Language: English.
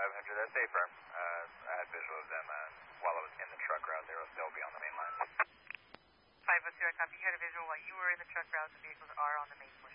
500, that's A-firm. I had visual of them while I was in the truck route. They'll be on the main line. 502, I copy. You had a visual while you were in the truck route. The vehicles are on the main line.